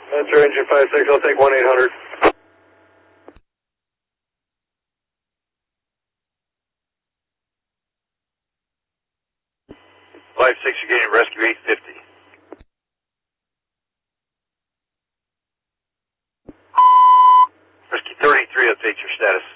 That's your engine 5-6, I'll take 1-800. 5-6, you're getting rescue 850. Rescue 33, update your status.